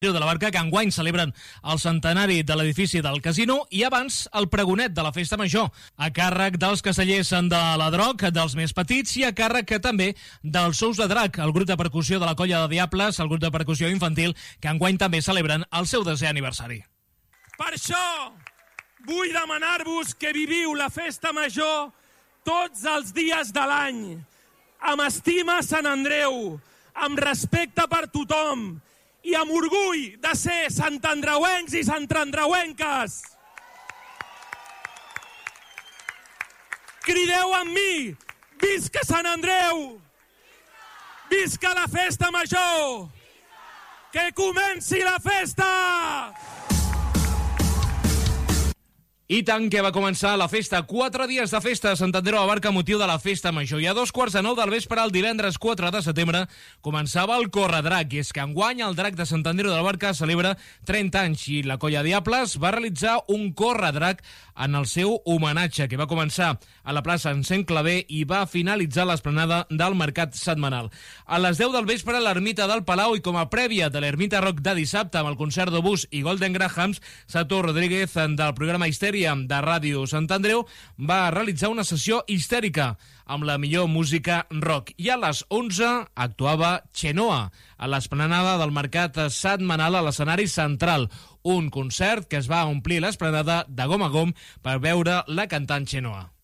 de la Barca, que enguany celebren el centenari de l'edifici del casino, i abans el pregonet de la festa major, a càrrec dels castellers de la Droc, dels més petits, i a càrrec també dels Sous de Drac, el grup de percussió de la Colla de Diables, el grup de percussió infantil, que enguany també celebren el seu 10è aniversari. Per això vull demanar-vos que viviu la festa major tots els dies de l'any, amb estima a Sant Andreu, amb respecte per tothom, i amb orgull de ser santandreuencs i santandreuenques. Crideu amb mi, visca Sant Andreu! Visca la festa major! Que comenci la festa! I tant que va començar la festa. 4 dies de festa a Sant Andreu de la Barca, motiu de la festa major. I a 2:45 del vespre, el divendres 4 de setembre, començava el Corredrac. I és que enguany el Drac de Sant Andreu de la Barca celebra 30 anys i la Colla Diables va realitzar un Corredrac en el seu homenatge, que va començar a la plaça Encén Clavé i va finalitzar l'esplanada del mercat setmanal. A les 10 del vespre, l'ermita del Palau, i com a prèvia de l'ermita Rock de dissabte amb el concert d'Obús i Golden Grahams, Satur Rodríguez del programa Histèria de Ràdio Sant Andreu va realitzar una sessió histèrica amb la millor música rock. I a les 11 actuava Chenoa a l'esplanada del mercat setmanal a l'escenari central. Un concert que es va omplir l'esplanada de gom a gom per veure la cantant Chenoa.